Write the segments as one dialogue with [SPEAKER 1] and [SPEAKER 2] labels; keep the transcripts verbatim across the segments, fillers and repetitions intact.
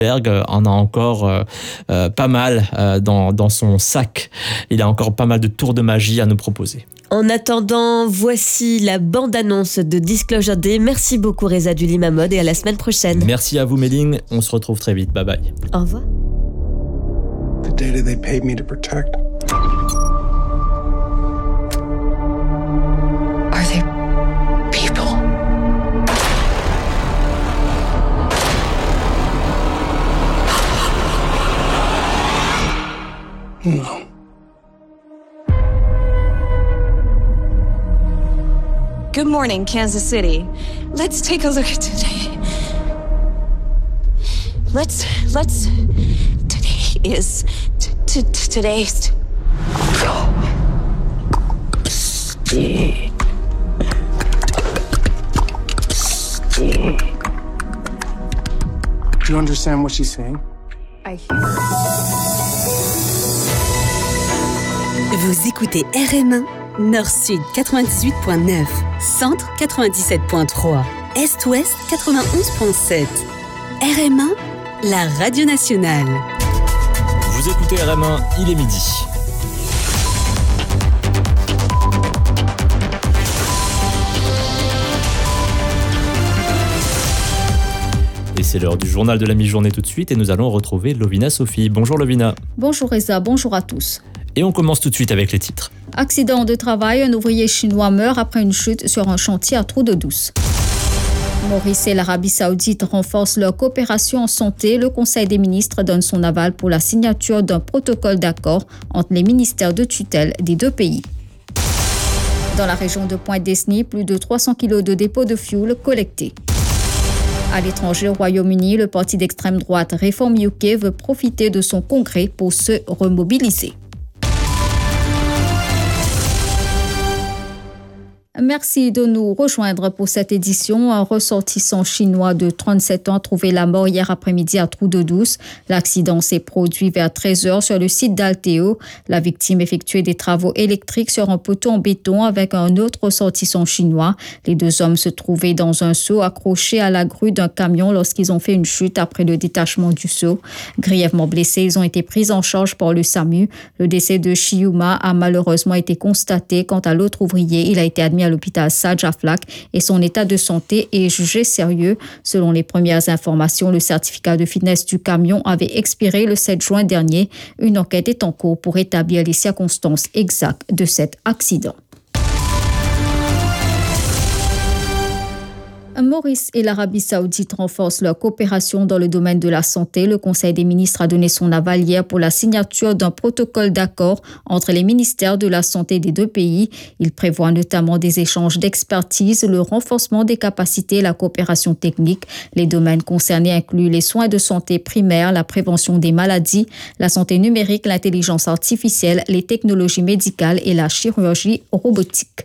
[SPEAKER 1] en a encore euh, euh, pas mal euh, dans, dans son sac. Il a encore pas mal de tours de magie à nous proposer.
[SPEAKER 2] En attendant, voici la bande-annonce de Disclosure Day. Merci beaucoup Reza Duli Mahmoud et à la semaine prochaine.
[SPEAKER 1] Merci à vous Méline, on se retrouve très vite, bye bye.
[SPEAKER 2] Au revoir.
[SPEAKER 3] The data they paid me to protect.
[SPEAKER 4] Are they people?
[SPEAKER 3] No.
[SPEAKER 4] Good morning, Kansas City. Let's take a look at today. Let's, let's, today is, t- t- t- today's.
[SPEAKER 3] Do you understand what she's saying?
[SPEAKER 4] I hear.
[SPEAKER 5] Vous écoutez R M un, Nord-Sud quatre-vingt-dix-huit virgule neuf, Centre quatre-vingt-dix-sept virgule trois, Est-Ouest quatre-vingt-onze virgule sept. R M un, la radio nationale.
[SPEAKER 1] Vous écoutez R M un, il est midi. Et c'est l'heure du journal de la mi-journée tout de suite et nous allons retrouver Lovina Sophie. Bonjour Lovina.
[SPEAKER 6] Bonjour Reza, bonjour à tous.
[SPEAKER 1] Et on commence tout de suite avec les titres.
[SPEAKER 6] Accident de travail, un ouvrier chinois meurt après une chute sur un chantier à Trou de Douce. Maurice et l'Arabie Saoudite renforcent leur coopération en santé. Le Conseil des ministres donne son aval pour la signature d'un protocole d'accord entre les ministères de tutelle des deux pays. Dans la région de Pointe-Desny, plus de trois cents kilos de dépôts de fioul collectés. À l'étranger, au Royaume-Uni, le parti d'extrême droite Reform U K veut profiter de son congrès pour se remobiliser. Merci de nous rejoindre pour cette édition. Un ressortissant chinois de trente-sept ans a trouvé la mort hier après-midi à Trou de Douce. L'accident s'est produit vers treize heures sur le site d'Alteo. La victime effectuait des travaux électriques sur un poteau en béton avec un autre ressortissant chinois. Les deux hommes se trouvaient dans un seau accroché à la grue d'un camion lorsqu'ils ont fait une chute après le détachement du seau. Grièvement blessés, ils ont été pris en charge par le SAMU. Le décès de Chiyouma a malheureusement été constaté. Quant à l'autre ouvrier, il a été admis à l'hôpital Sadjaflak et son état de santé est jugé sérieux. Selon les premières informations, le certificat de fitness du camion avait expiré le sept juin dernier. Une enquête est en cours pour établir les circonstances exactes de cet accident. Maurice et l'Arabie Saoudite renforcent leur coopération dans le domaine de la santé. Le Conseil des ministres a donné son aval hier pour la signature d'un protocole d'accord entre les ministères de la santé des deux pays. Il prévoit notamment des échanges d'expertise, le renforcement des capacités et la coopération technique. Les domaines concernés incluent les soins de santé primaires, la prévention des maladies, la santé numérique, l'intelligence artificielle, les technologies médicales et la chirurgie robotique.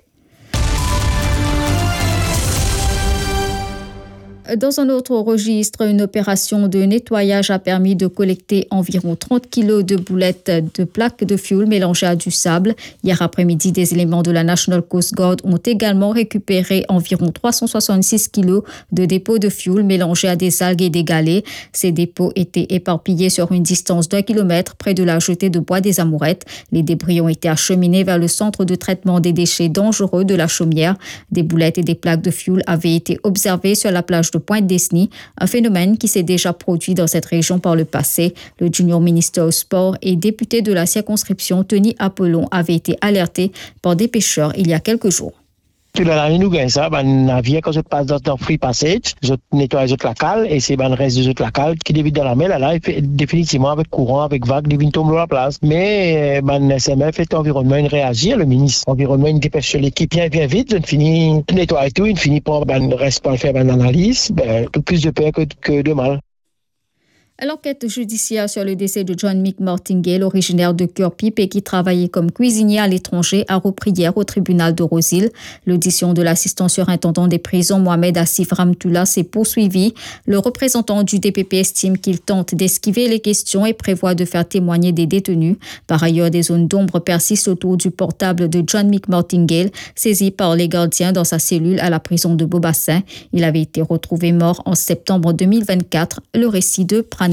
[SPEAKER 6] Dans un autre registre, une opération de nettoyage a permis de collecter environ trente kilos de boulettes de plaques de fioul mélangées à du sable. Hier après-midi, des éléments de la National Coast Guard ont également récupéré environ trois cent soixante-six kilos de dépôts de fioul mélangés à des algues et des galets. Ces dépôts étaient éparpillés sur une distance d'un kilomètre près de la jetée de bois des Amourettes. Les débris ont été acheminés vers le centre de traitement des déchets dangereux de la Chaumière. Des boulettes et des plaques de fioul avaient été observées sur la plage de Pointe-Desny, un phénomène qui s'est déjà produit dans cette région par le passé. Le junior ministre au sport et député de la circonscription, Tony Apollon, avait été alerté par des pêcheurs il y a quelques jours.
[SPEAKER 7] Tout l'année, nous gagnons ça, ben, navire, quand je passe dans le free passage, je nettoie les lacales, et c'est ben, le reste des autres lacales qui déviennent dans la mer, là, là, définitivement, avec courant, avec vague, déviennent tomber à la place. Mais, ben, S M F et l'environnement, il réagit, le ministre. L'environnement, il dépêche l'équipe bien, bien vite, je finis, nettoie tout, il finit par, ben, reste pas faire une analyse, ben, tout plus de peur que, que de mal.
[SPEAKER 6] L'enquête judiciaire sur le décès de John Mick Martingale, originaire de Cœur-Pipe et qui travaillait comme cuisinier à l'étranger, a repris hier au tribunal de Rosehill. L'audition de l'assistant surintendant des prisons, Mohamed Assif Ramtoula, s'est poursuivie. Le représentant du D P P estime qu'il tente d'esquiver les questions et prévoit de faire témoigner des détenus. Par ailleurs, des zones d'ombre persistent autour du portable de John Mick Martingale, saisi par les gardiens dans sa cellule à la prison de Beaubassin. Il avait été retrouvé mort en septembre deux mille vingt-quatre. Le récit de Prana